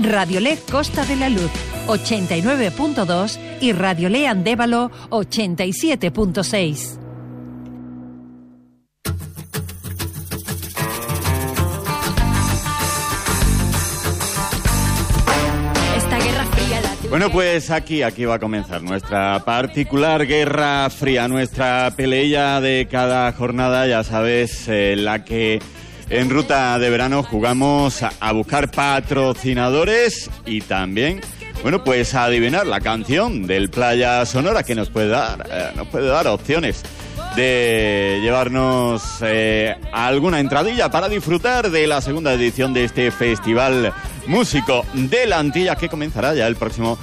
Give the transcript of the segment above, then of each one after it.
Radiolé Costa de la Luz 89.2 y Radiolé Andévalo 87.6. Bueno, pues aquí va a comenzar nuestra particular Guerra Fría, nuestra peleilla de cada jornada, ya sabes, la que en Ruta de Verano jugamos a buscar patrocinadores y también, bueno, pues a adivinar la canción del Playa Sonora que nos puede dar opciones de llevarnos alguna entradilla para disfrutar de la segunda edición de este Festival Músico de la Antilla, que comenzará ya el próximo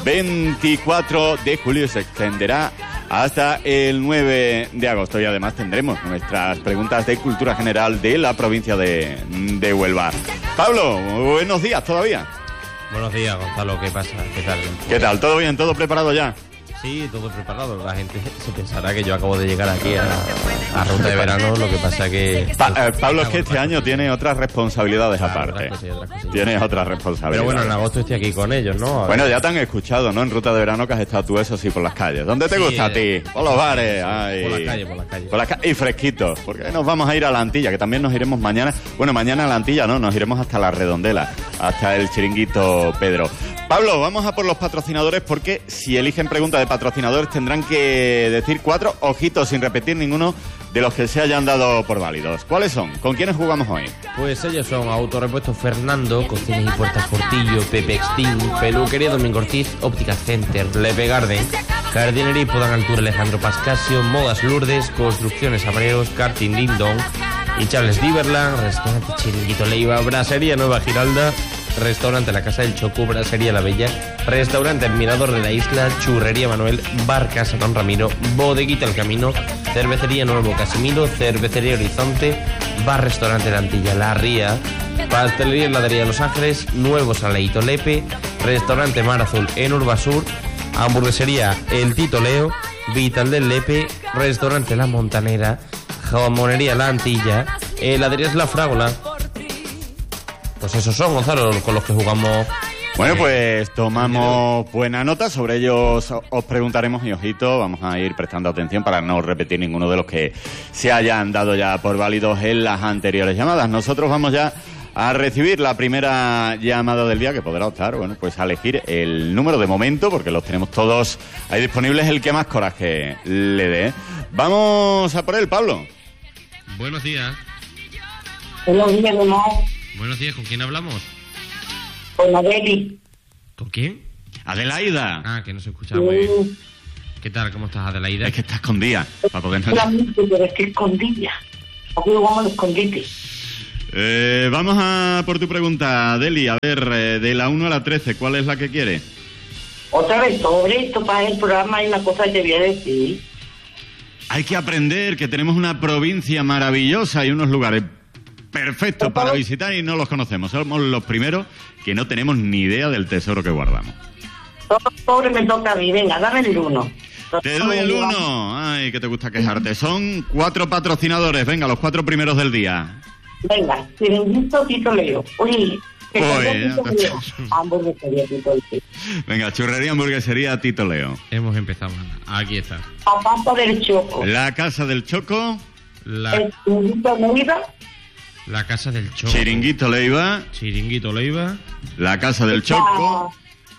24 de julio y se extenderá hasta el 9 de agosto. Y además tendremos nuestras preguntas de cultura general de la provincia de Huelva. Pablo, buenos días todavía. Buenos días, Gonzalo, ¿qué pasa? ¿Qué tal? ¿Qué tal? ¿Todo bien? ¿Todo preparado ya? Sí, todo preparado. La gente se pensará que yo acabo de llegar aquí a Ruta de Verano, lo que pasa que... Pablo, es que este año tiene otras responsabilidades aparte. Tienes otras responsabilidades. Pero bueno, en agosto estoy aquí con ellos, ¿no? Bueno, ya te han escuchado, ¿no? En Ruta de Verano que has estado tú, eso sí, por las calles. ¿Dónde te gusta a ti? Por los bares. Ay. Por las calles. Y fresquitos, porque nos vamos a ir a la Antilla, que también nos iremos mañana. Bueno, mañana a la Antilla, ¿no? Nos iremos hasta la Redondela, hasta el Chiringuito Pedro. Pablo, vamos a por los patrocinadores, porque si eligen pregunta de patrocinadores tendrán que decir 4, ojitos, sin repetir ninguno de los que se hayan dado por válidos. ¿Cuáles son? ¿Con quiénes jugamos hoy? Pues ellos son Autorepuestos Fernando, Cocinas y Puertas Portillo, Pepe Extin, Peluquería Domingo Ortiz, Óptica Center, Lepe Garden, Jardinería y Podan Altura Alejandro Pascasio, Modas Lourdes, Construcciones Abreos, Karting Dindon y Charles Diverland, Restaurante Chiringuito Leiva, Brasería Nueva Giralda, Restaurante La Casa del Choco, Brasería La Bella, Restaurante El Mirador de la Isla, Churrería Manuel, Bar Casa Don Ramiro, Bodeguita El Camino, Cervecería Nuevo Casimiro, Cervecería Horizonte, Bar Restaurante La Antilla La Ría, Pastelería Heladería Los Ángeles, Nuevo Saleito Lepe, Restaurante Mar Azul en Urbasur, Hamburguesería El Tito Leo, Vital del Lepe, Restaurante La Montanera, Jamonería La Antilla, Heladerías La Frágola. Pues esos son, Gonzalo, con los que jugamos. Bueno, pues tomamos buena nota, sobre ellos os preguntaremos y ojito, vamos a ir prestando atención para no repetir ninguno de los que se hayan dado ya por válidos en las anteriores llamadas. Nosotros vamos ya a recibir la primera llamada del día, que podrá optar, bueno, pues a elegir el número de momento, porque los tenemos todos ahí disponibles, el que más coraje le dé. Vamos a por él, Pablo. Buenos días. Buenos días, mamá. Buenos días, ¿con quién hablamos? Con Adeli. ¿Con quién? Adelaida. Ah, que no se escucha muy bien. ¿Qué tal? ¿Cómo estás, Adelaida? Es que está escondida. Para poder... Pero es que escondida. Aquí jugamos al escondite. Vamos a por tu pregunta, Adeli. A ver, de la 1 a la 13, ¿cuál es la que quiere? Otra vez, sobre esto para el programa hay una cosa que te voy a decir. Hay que aprender que tenemos una provincia maravillosa y unos lugares perfectos para visitar y no los conocemos. Somos los primeros que no tenemos ni idea del tesoro que guardamos. Pobre, me toca a mí. Venga, dame el 1. Te doy el 1. Ay, que te gusta quejarte. Son 4 patrocinadores. Venga, los 4 primeros del día. Venga, Chiringuito Tito Leo. Uy, Hamburguesería Tito Leo. Venga, Churrería Hamburguesería Tito Leo. Hemos empezado. Aquí está. La Casa del Choco. La Casa del Choco. El Chiringuito Leiva. La Casa del Choco. Chiringuito Leiva. Chiringuito Leiva. La Casa del Choco.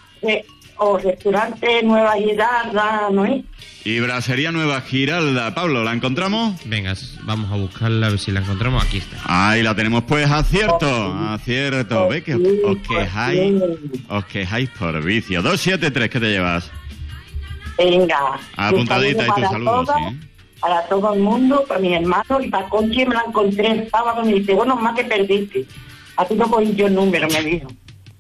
O Restaurante Nueva Giralda, ¿no es? Y Brasería Nueva Giralda. Pablo, ¿la encontramos? Venga, vamos a buscarla, a ver si la encontramos. Aquí está. Ahí la tenemos, pues, acierto. ¿Ves que os quejáis por vicio? 273, ¿qué te llevas? Venga. Apuntadita y tus saludos, ¿sí? Para todo el mundo, para mis hermanos y para Conchi, me la encontré el sábado. Me dice, bueno, más que perdiste. A ti no cogí yo el número, me dijo.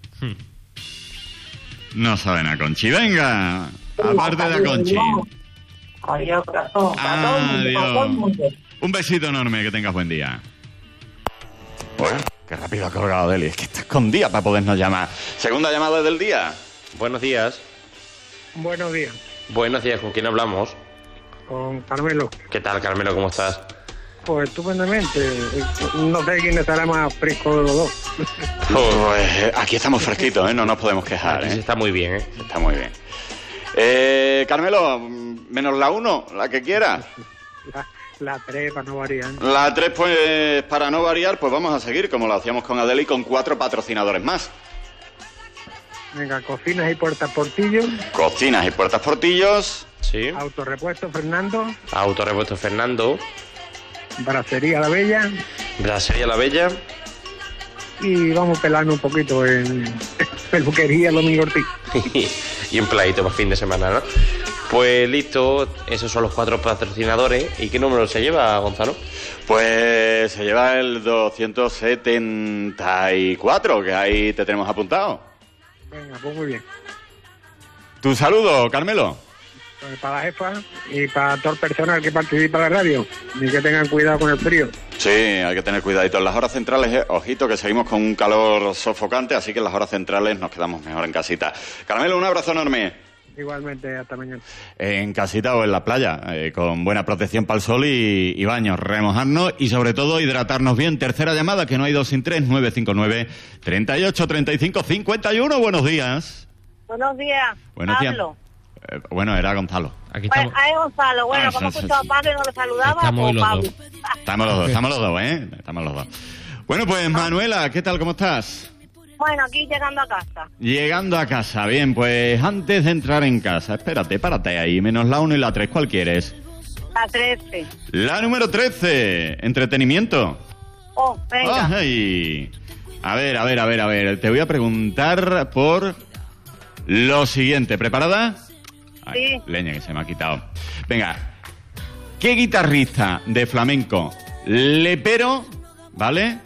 No saben a Conchi. Venga, aparte de a Conchi. Adiós, corazón. Adiós. Un besito enorme, que tengas buen día. Bueno, qué rápido ha colgado Deli. Es que está escondida para podernos llamar. Segunda llamada del día. Buenos días. Buenos días. Buenos días, ¿con quién hablamos? Con Carmelo. ¿Qué tal, Carmelo? ¿Cómo estás? Pues estupendamente. No sé quién estará más fresco de los dos. Pues aquí estamos fresquitos, ¿eh? No nos podemos quejar, Aquí ¿eh? está muy bien, ¿eh? Está muy bien. Carmelo, menos la 1, la que quiera. La 3 para no variar. La 3, pues, para no variar, pues vamos a seguir como lo hacíamos con Adela y con 4 patrocinadores más. Venga, cocinas y puertas Portillo. Cocinas y puertas Portillos. Sí. Autorepuesto Fernando. Autorepuesto Fernando. Bracería La Bella. Bracería La Bella. Y vamos pelando un poquito en peluquería Domingo Ortiz. Y un pladito para fin de semana, ¿no? Pues listo, esos son los 4 patrocinadores. ¿Y qué número se lleva, Gonzalo? Pues se lleva el 274, que ahí te tenemos apuntado. Venga, pues muy bien. Tu saludo, Carmelo. Pues para la jefa y para todo el personal que participa en la radio. Y que tengan cuidado con el frío. Sí, hay que tener cuidadito. En las horas centrales, ojito, que seguimos con un calor sofocante, así que en las horas centrales nos quedamos mejor en casita. Carmelo, un abrazo enorme. Igualmente, hasta mañana. En casita o en la playa, con buena protección para el sol y baños, remojarnos y sobre todo hidratarnos bien. Tercera llamada, que no hay 2 sin 3, 959 38 35 51. Buenos días. Buenos días. Buenos días. Pablo. Bueno, era Gonzalo. Aquí estamos. Ay, Gonzalo, bueno, como he sí, escuchado sí. a Pablo y no le saludaba, Estamos pues los Pablo. dos. Estamos los dos, ¿eh? Estamos los dos. Bueno, pues Manuela, ¿qué tal? ¿Cómo estás? Bueno, aquí llegando a casa. Llegando a casa, bien, pues antes de entrar en casa, espérate, párate ahí, menos la 1 y la 3, ¿cuál quieres? La 13. La número 13, entretenimiento. Oh, venga. Ay. A ver, te voy a preguntar por lo siguiente, ¿preparada? Ay, Sí. leña que se me ha quitado. Venga, ¿qué guitarrista de flamenco lepero, ¿vale?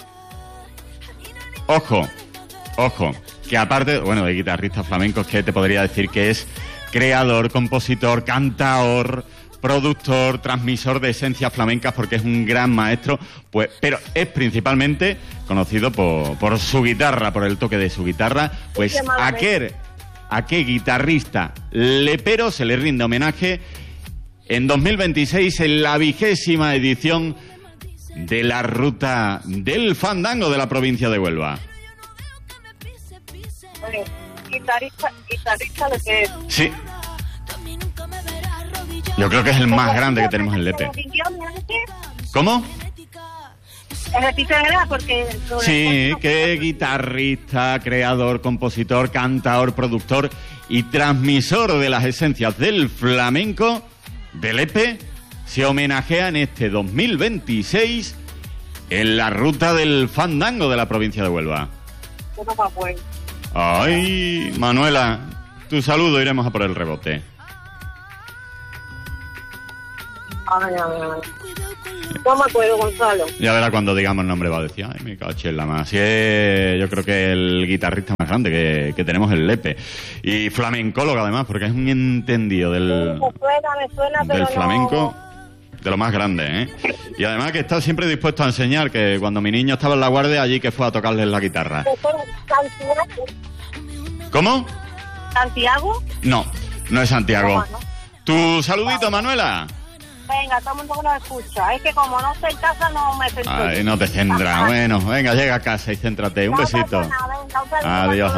Ojo, que aparte, bueno, de guitarristas flamencos, que te podría decir que es creador, compositor, cantaor, productor, transmisor de esencias flamencas, porque es un gran maestro, pues, pero es principalmente conocido por su guitarra, por el toque de su guitarra. Pues ¿a qué guitarrista lepero se le rinde homenaje en 2026 en la 20ª edición de la Ruta del Fandango de la provincia de Huelva? Guitarrista de que es. Sí. Yo creo que es el más grande que tenemos en Lepe. ¿Cómo? Repite, porque... Sí, que guitarrista, creador, compositor, cantador, productor y transmisor de las esencias del flamenco de Lepe se homenajea en este 2026 en la Ruta del Fandango de la provincia de Huelva. Ay, Manuela, tu saludo, iremos a por el rebote. A ver. No me acuerdo, Gonzalo. Ya verá cuando digamos el nombre, va a decir, ay, me caché en la más. Sí, yo creo que el guitarrista más grande que tenemos en Lepe. Y flamencólogo además, porque es un entendido del pero flamenco, de lo más grande, ¿eh? Y además que está siempre dispuesto a enseñar, que cuando mi niño estaba en la guardia, allí que fue a tocarle la guitarra. ¿Cómo? ¿Santiago? No es Santiago. ¿Cómo no? Tu saludito, Manuela. Venga, todo el mundo que nos escucha. Es que como no estoy en casa, no me centro. Ay, no te centra. Bueno, venga, llega a casa y céntrate. Un besito. Adiós.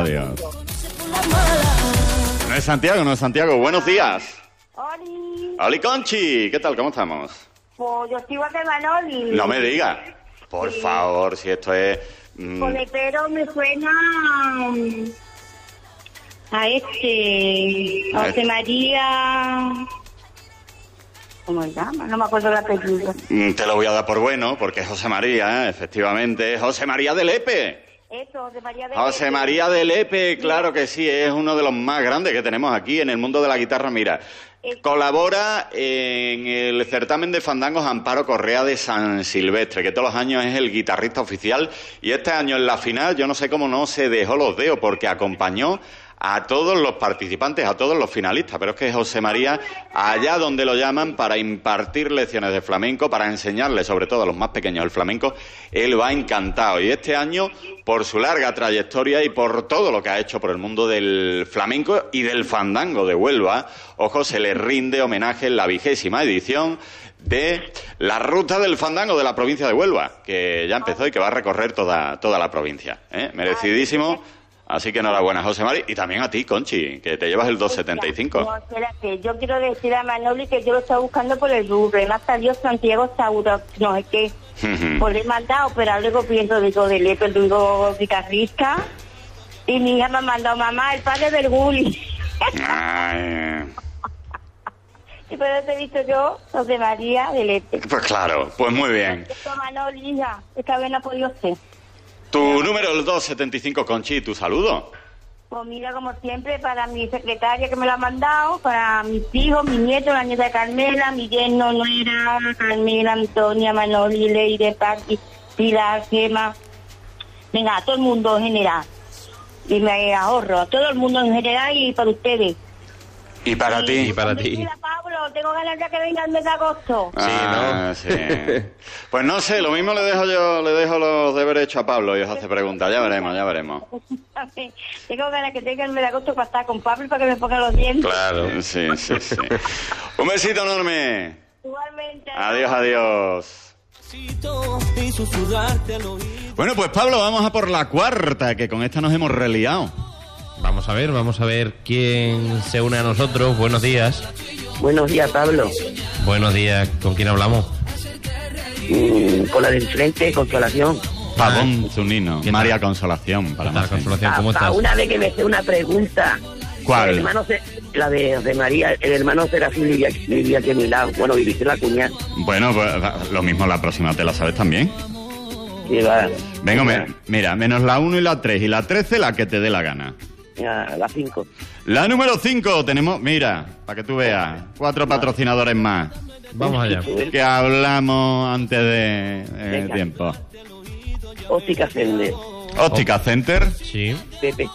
No es Santiago. Buenos días. Oli. Oli Conchi, ¿qué tal? ¿Cómo estamos? Pues yo estoy igual que Manoli. No me digas. Por favor, si esto es... Pero me suena a José María... ¿Cómo se llama? No me acuerdo el apellido. Te lo voy a dar por bueno, porque es José María, efectivamente. José María de Lepe. Eso, José María de José Lepe. María de Lepe, claro que sí, es uno de los más grandes que tenemos aquí en el mundo de la guitarra. Mira, colabora en el certamen de fandangos Amparo Correa de San Silvestre, que todos los años es el guitarrista oficial, y este año en la final yo no sé cómo no se dejó los dedos, porque acompañó a todos los participantes, a todos los finalistas, pero es que José María, allá donde lo llaman para impartir lecciones de flamenco, para enseñarle sobre todo a los más pequeños el flamenco, él va encantado. Y este año, por su larga trayectoria y por todo lo que ha hecho por el mundo del flamenco y del fandango de Huelva, ojo, se le rinde homenaje en la 20ª edición de la Ruta del Fandango de la provincia de Huelva, que ya empezó y que va a recorrer toda la provincia, ¿eh? Merecidísimo. Así que enhorabuena, José María, y también a ti, Conchi, que te llevas el 275. No, espérate, yo quiero decir a Manoli que yo lo estaba buscando por el Google, me ha salido Santiago Sauro, no sé qué, pues le he mandado, pero luego pienso, digo guitarrista, y mi hija me ha mandado, mamá, el padre del Gulli. Y por eso he visto yo, José María de Lepe. Pues claro, pues muy bien. Manoli, hija, esta vez no ha podido ser. Tu número, el 275, Conchi, tu saludo. Pues mira, como siempre, para mi secretaria que me lo ha mandado, para mis hijos, mi nieto, la nieta de Carmela, mi yerno, Nuera, Carmela, Antonia, Manoli, Leire, Paqui, Pilar, Gema. Venga, a todo el mundo en general. Y me ahorro, a todo el mundo en general y para ustedes. Y para ti. Y para ti. Mira, Pablo, tengo ganas ya que venga el mes de agosto. Sí. Pues no sé, lo mismo le dejo los deberes hechos a Pablo y os hace preguntas. Ya veremos. Tengo ganas que tenga el mes de agosto para estar con Pablo y para que me ponga los dientes. Claro, sí. Un besito enorme. Igualmente. Adiós. Bueno, pues Pablo, vamos a por la cuarta, que con esta nos hemos reliado. Vamos a ver quién se une a nosotros. Buenos días. Buenos días, Pablo. Buenos días, ¿con quién hablamos? Con la del frente, Consolación. Pavón Zunino, María Consolación. Para más Consolación, ¿cómo estás? Una vez que me hace una pregunta. ¿Cuál? El hermano la de María, el hermano Serafín vivía aquí a mi lado. Bueno, viviste la cuñada. Bueno, pues lo mismo la próxima, ¿te la sabes también? Sí, va. Venga, mira, menos la 1 y la 3 y la 13, la que te dé la gana. La 5. La número 5 tenemos, mira, para que tú veas, 4 patrocinadores más. Vamos allá. Que hablamos antes de tiempo. Óptica Center. Óptica Center. Sí. Pepe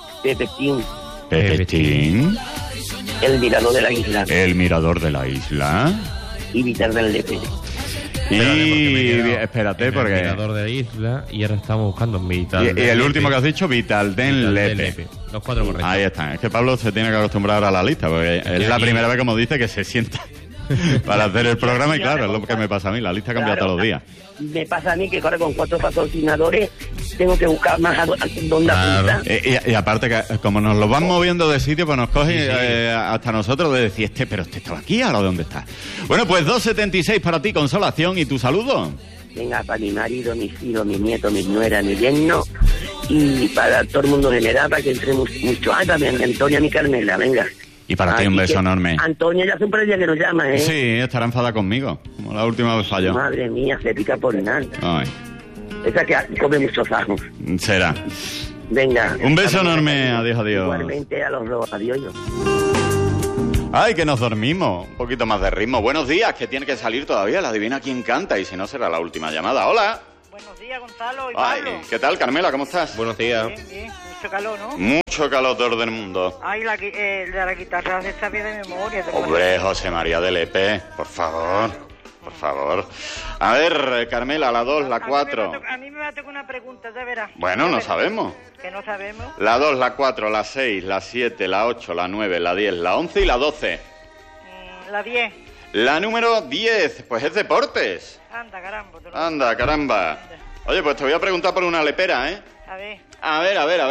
Tetín. El Mirador de la Isla. El Mirador de la Isla. Y Vitar del Lepe. Espérate, porque... El Mirador de la Isla, y ahora estamos buscando Vital y el último que has dicho, Vital del Lepe. Los 4 correctos. Ahí están. Es que Pablo se tiene que acostumbrar a la lista, porque es la primera vez, como dice, que se sienta para hacer el programa, y claro, es lo que me pasa a mí, la lista cambia todos los días. Me pasa a mí que ahora con 4 patrocinadores tengo que buscar más dónde apuntar. Y aparte, que como nos lo van moviendo de sitio, pues nos coge hasta nosotros de decir, pero este estaba aquí, ¿ahora dónde está? Bueno, pues 276 para ti, Consolación, ¿y tu saludo? Venga, para mi marido, mis hijos, mis nietos, mis nueras, mi yerno, y para todo el mundo en general, para que entre mucho. También Antonia, mi Carmela, venga. Y para ti un beso enorme. Antonia ya hace un par de días que nos llama, ¿eh? Sí, estará enfadada conmigo, como la última vez falló. Madre mía, se pica por nada. Ay. Esa que come muchos ajos. Será. Venga. Un beso enorme, adiós. Igualmente a los dos, adiós. Ay, que nos dormimos, un poquito más de ritmo. Buenos días, que tiene que salir todavía, la adivina quién canta, y si no será la última llamada. Hola. Buenos días, Gonzalo y Pablo. Ay, ¿qué tal, Carmela? ¿Cómo estás? Buenos días. Bien, mucho calor, ¿no? Mucho calor del mundo. Ay, la guitarra se sabe de memoria. Hombre, José María de Lepe, por favor. A ver, Carmela, la 2, la 4. A mí me va a tocar una pregunta, ya verás. Bueno, no sabemos. Que no sabemos. La 2, la 4, la 6, la 7, la 8, la 9, la 10, la 11 y la 12. La 10. La número 10, pues es deportes. Anda, caramba. Anda, caramba. Oye, pues te voy a preguntar por una lepera, ¿eh? A ver. A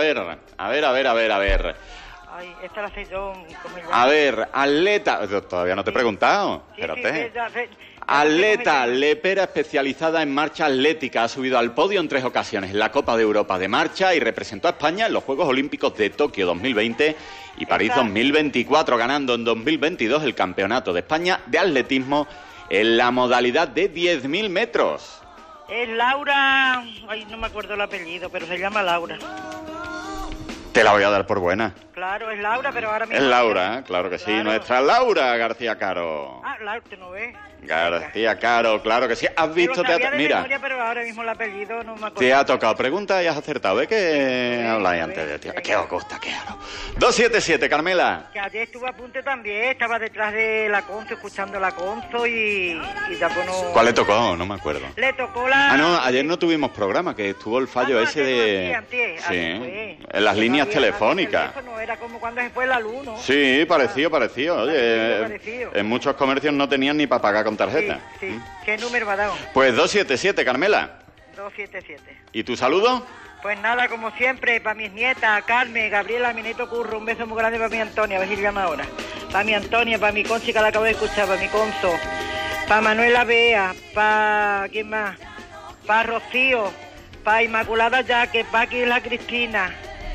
ver. Ay, esta la sé yo. A ver, atleta... Todavía no te he preguntado. Espérate. Atleta, lepera especializada en marcha atlética. Ha subido al podio en 3 ocasiones en la Copa de Europa de marcha y representó a España en los Juegos Olímpicos de Tokio 2020 y París 2024, ganando en 2022 el Campeonato de España de Atletismo en la modalidad de 10.000 metros. Es Laura... Ay, no me acuerdo el apellido, pero se llama Laura. Te la voy a dar por buena. Claro, es Laura, pero ahora mismo... Es Laura, claro que sí. Claro. Nuestra Laura García Caro. Ah, Laura, ¿te no ves? García Caro, claro que sí. Has Yo visto... lo sabía de Mira, memoria, pero ahora mismo el apellido no me acuerdo. te ha tocado pregunta y has acertado. ¿Ves que Sí, habláis sí, antes de ti? sí. ¿Qué os gusta? ¿Qué hago? 277, Carmela. Que ayer estuve a punto también, estaba detrás de la Conzo, escuchando la Conzo y tampoco no... ¿Cuál le tocó? No me acuerdo. Le tocó la... Ah, no, ayer no tuvimos programa, que estuvo el fallo Ah, no, ese de... antier, Sí, fue. en las No líneas había telefónicas. teléfono, era como cuando se fue la luz, ¿no? Sí, parecido. Oye, Parecido. en muchos comercios no tenían ni para pagar con tarjeta. Sí. ¿Qué número me ha dado? Pues 277, Carmela. 277. ¿Y tu saludo? Pues nada, como siempre, para mis nietas, Carmen, Gabriela, mi nieto Curro, un beso muy grande para mi Antonia, a ver si llama ahora. Para mi Antonia, para mi Conchi, que la acabo de escuchar, para mi Conzo, para Manuela Bea, para... ¿quién más? Para Rocío, para Inmaculada Yaque, para aquí la Cristina,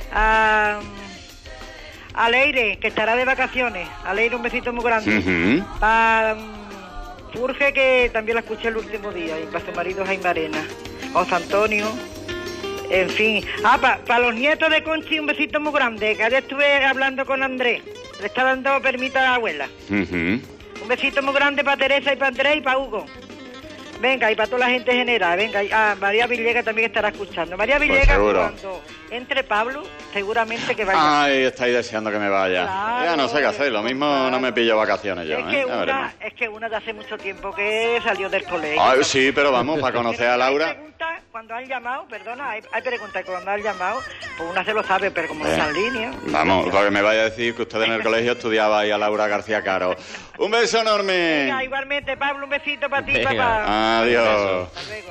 a Leire, que estará de vacaciones. A Leire, un besito muy grande. Ujú. Para Urge, que también la escuché el último día, y para su marido Jaime Arena. José Antonio, en fin. Para los nietos de Conchi, un besito muy grande, que ayer estuve hablando con Andrés. Le está dando permiso a la abuela. Ujú. Un besito muy grande para Teresa y para Andrés y para Hugo. Venga, y para toda la gente general, venga, y María Villegas también estará escuchando. María Villegas, seguro. cuando entre Pablo, seguramente que vaya. Ay, estáis deseando que me vaya. Claro, Ya no sé qué hacer, lo mismo no me pillo vacaciones yo, es que Ya veremos. es que una de hace mucho tiempo que salió del colegio. Ay, sí, pero vamos, para conocer a Laura. Hay preguntas, cuando han llamado, perdona, hay preguntas que cuando han llamado, pues una se lo sabe, pero como no está en línea. Vamos, porque me vaya a decir que usted en el colegio estudiaba ahí a Laura García Caro. Un beso enorme. Venga, igualmente, Pablo, un besito para ti, Venga. papá. Adiós. Hasta luego,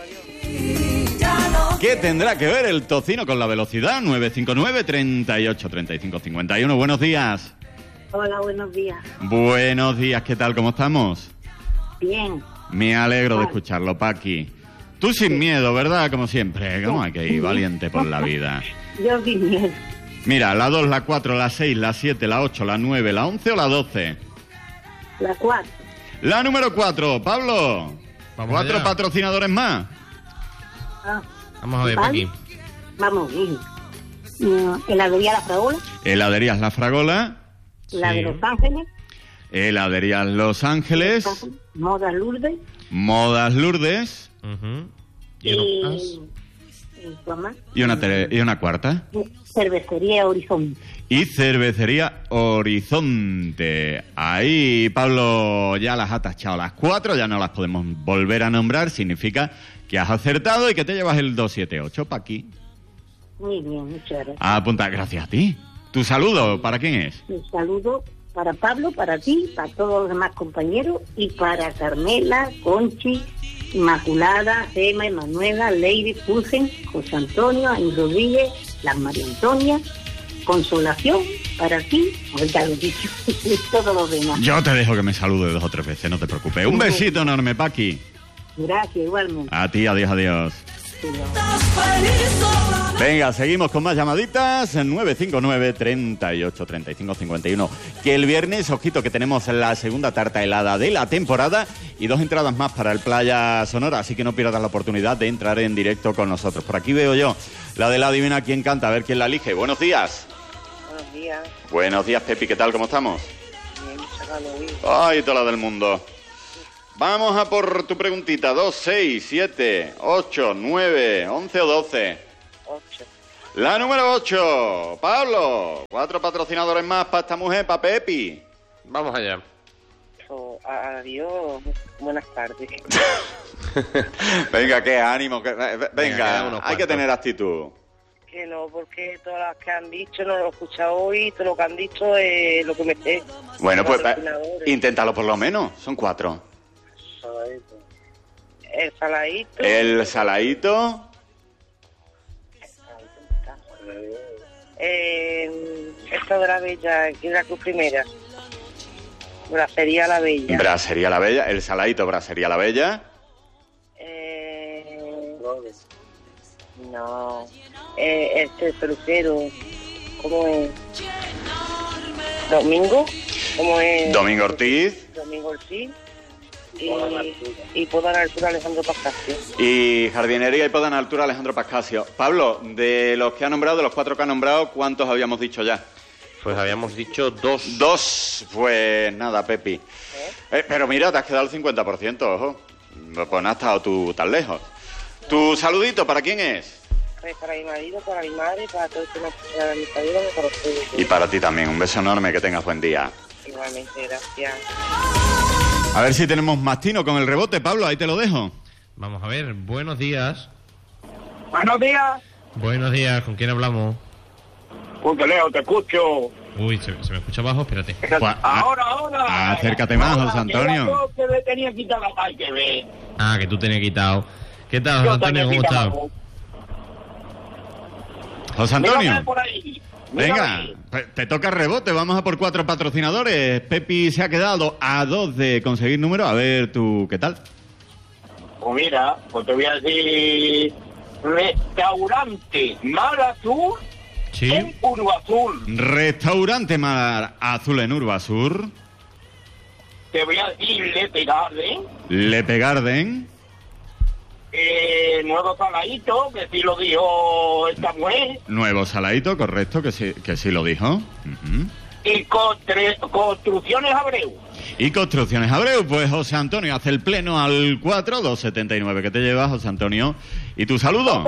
adiós. ¿Qué tendrá que ver el tocino con la velocidad? 959 38 35 51. Buenos días. Hola, buenos días. Buenos días, ¿qué tal? ¿Cómo estamos? Bien. Me alegro de Vale. escucharlo, Paqui. Tú sin miedo, ¿verdad? Como siempre. ¿Cómo hay que ir valiente por la vida? Yo sin miedo. Mira, la 2, la 4, la 6, la 7, la 8, la 9, la 11 o la 12. La 4. La número 4, Pablo. Vamos 4 allá. patrocinadores más. Ah, Vamos a ver, ¿vale? Paqui. Vamos, bien. Heladería La Fragola, Heladerías La Fragola. la de Sí. Los Ángeles, Heladerías Los Ángeles. Moda Lourdes Modas Lourdes. Ujú. ¿Y uno más? y ¿cuál más? Y una cuarta. Cervecería Horizonte. Y Cervecería Horizonte. Ahí, Pablo, ya las ha tachado las 4, ya no las podemos volver a nombrar. Significa que has acertado y que te llevas el 278, Paqui. Muy bien, muchas gracias. Apunta, gracias a ti. Tu saludo, ¿para quién es? Un saludo para Pablo, para ti, para todos los demás compañeros y para Carmela, Conchi, Inmaculada, Gema, Emanuela, Leire, Pulgen, José Antonio, Ain Rodríguez, las María Antonia, Consolación, para ti, ya lo he dicho, y todos los demás. Yo te dejo que me salude 2 o 3 veces, no te preocupes. Un besito enorme, Paqui. Gracias, igualmente. A ti, adiós. Venga, seguimos con más llamaditas. 959 38 35 51. Que el viernes, ojito, que tenemos la segunda tarta helada de la temporada y 2 entradas más para el Playa Sonora, así que no pierdas la oportunidad de entrar en directo con nosotros. Por aquí veo yo la de la adivina quién canta, a ver quién la elige. Buenos días. Buenos días. Buenos días, Pepi, ¿qué tal? ¿Cómo estamos? Bien, sácalo bien. Ay, toda la del mundo. Vamos a por tu preguntita. 2, 6, 7, 8, 9, 11 o 12. 8. La número 8, Pablo. 4 patrocinadores más para esta mujer, para Pepi. Vamos allá. Adiós. Buenas tardes. Venga, qué ánimo. quedan Venga, unos hay que cuantos. tener actitud. Que no, porque todas las que han dicho no lo he escuchado hoy. Todo lo que han dicho es lo que me sé. Bueno, pues Patrocinadores. inténtalo por lo menos. Son 4. El saladito. El saladito. Esta de la Bella, que es la Cruz Primera. Bracería La Bella. Brasería La Bella. El saladito, Brasería La Bella. No. Este peluquero. ¿Cómo es? ¿Domingo? ¿Cómo es? Domingo Ortiz. Domingo Ortiz. y poda en altura Alejandro Pascasio. Y jardinería y poda en altura Alejandro Pascasio. Pablo, de los que ha nombrado, de los 4 que ha nombrado, ¿cuántos habíamos dicho ya? Pues habíamos dicho 2. 2, pues nada, Pepi. Pero mira, te has quedado el 50%, ojo. Pues no has estado tú tan lejos. ¿Tu saludito para quién es? Pues para mi marido, para mi madre, para todos los que me escuchan en mi familia, para ustedes. Y para ti también, un beso enorme, que tengas buen día. Igualmente, gracias. A ver si tenemos más tino con el rebote, Pablo, ahí te lo dejo. Vamos a ver, buenos días. Buenos días. Buenos días, ¿con quién hablamos? Leo, te escucho. Uy, se me escucha bajo, espérate. Pues, Ahora. Acércate más, José Antonio. Que me tenía quitado la hay que ver. Ah, que tú tenías quitado. ¿Qué tal, José Antonio? ¿Cómo estás? José Antonio. Mírame por ahí. Venga, te toca rebote, vamos a por 4 patrocinadores. Pepi se ha quedado a 2 de conseguir número. A ver, tú, ¿qué tal? Pues mira, pues te voy a decir... Restaurante Mar Azul Sí. en Urbasur. Restaurante Mar Azul en Urbasur. Te voy a decir Lepe Garden. Lepe Garden. Nuevo Saladito, que sí lo dijo esta mujer. Nuevo Saladito, correcto, que sí lo dijo. Uh-huh. Y Construcciones Abreu. Y Construcciones Abreu, pues José Antonio hace el pleno al 4,279. ¿Qué te llevas, José Antonio? ¿Y tu saludo?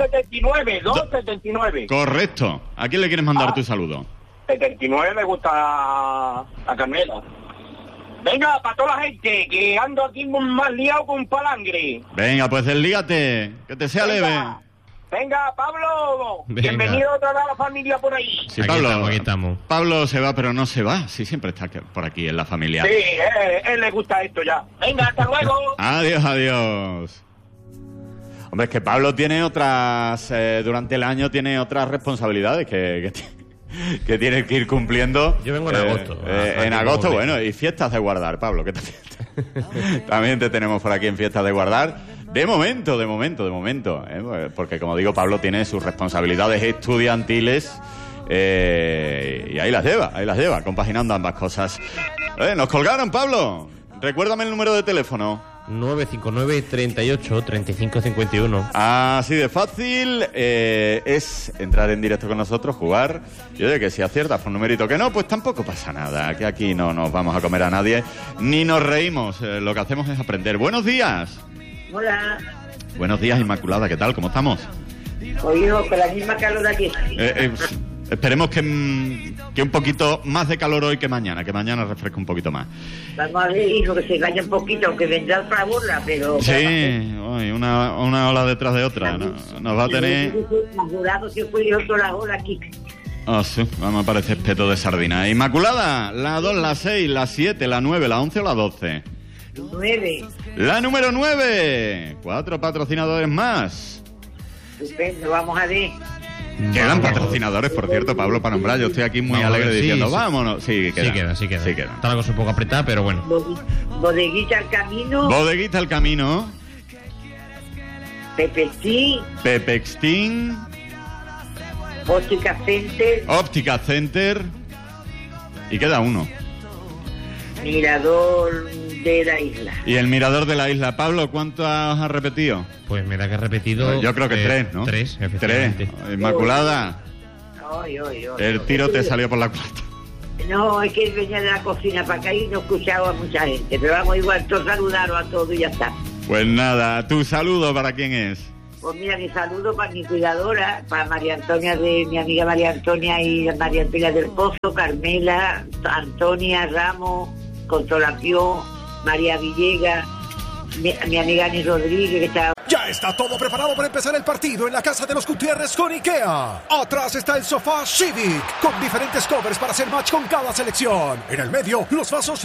279. Correcto. ¿A quién le quieres mandar tu saludo? 79 me gusta a Carmela. Venga, para toda la gente, que ando aquí más liado con palangre. Venga, pues deslígate, que te sea leve. Venga, Pablo, Venga. bienvenido otra vez a la familia por ahí. Sí, Aquí estamos. Pablo se va, pero no se va. Sí, siempre está por aquí en la familia. Sí, él le gusta esto ya. Venga, hasta luego. Adiós, adiós. Hombre, es que Pablo tiene otras... durante el año tiene otras responsabilidades que tiene que ir cumpliendo. Yo vengo en agosto. En agosto, bueno, y fiestas de guardar, Pablo. También te tenemos por aquí en fiestas de guardar. De momento. Porque, como digo, Pablo tiene sus responsabilidades estudiantiles y ahí las lleva, compaginando ambas cosas. Nos colgaron, Pablo. Recuérdame el número de teléfono. 959 38 35 51. Así de fácil es entrar en directo con nosotros, jugar. Y oye, que si aciertas por un numerito que no, pues tampoco pasa nada. Que aquí no nos vamos a comer a nadie, ni nos reímos. Lo que hacemos es aprender. Buenos días. Hola. Buenos días, Inmaculada. ¿Qué tal? ¿Cómo estamos? Oigo, con la misma calor de aquí. Esperemos que un poquito más de calor hoy que mañana refresque un poquito más. Vamos a ver, hijo, que se vaya un poquito, aunque vendrá otra bola, pero... Sí, uy, una ola detrás de otra. Nos va a tener... Jurado que fue yo toda la ola aquí. Oh, sí, me parece espeto de sardina. Inmaculada, la 2, la 6, la 7, la 9, la 11 o la 12. 9. La número 9. 4 patrocinadores más. Estupendo, vamos a ver. Quedan patrocinadores, por cierto, Pablo, para nombrar. Yo estoy aquí muy alegre diciendo, vámonos. Sí queda. Sí queda. Está la cosa un poco apretada, pero bueno. Bodeguita al camino. Bodeguita al camino. Pepextín. Óptica Center. Y queda uno. Mirador de la isla. Y el mirador de la isla. Pablo, ¿cuántos has repetido? Pues me da que he repetido... Yo creo que 3, ¿no? 3, efectivamente. 3. Inmaculada. Ay. El tiro te salió por la culata. No, es que él venía de la cocina para acá y no escuchaba a mucha gente. Pero vamos, igual, todos saludaron a todos y ya está. Pues nada, ¿tu saludo para quién es? Pues mira, mi saludo para mi cuidadora, para María Antonia, de mi amiga María Antonia y María Antonia del Pozo, Carmela, Antonia Ramos, Consolación, María Villegas, mi amiga Ani Rodríguez, que está... Ya está todo preparado para empezar el partido en la casa de los Gutiérrez con IKEA. Atrás está el sofá Civic, con diferentes covers para hacer match con cada selección. En el medio, los vasos